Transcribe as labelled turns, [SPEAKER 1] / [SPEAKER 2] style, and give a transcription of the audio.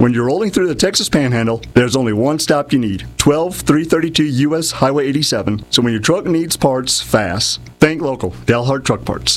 [SPEAKER 1] When you're rolling through the Texas Panhandle, there's only one stop you need, 12332 U.S. Highway 87. So when your truck needs parts fast, think local, Dalhart Truck Parts.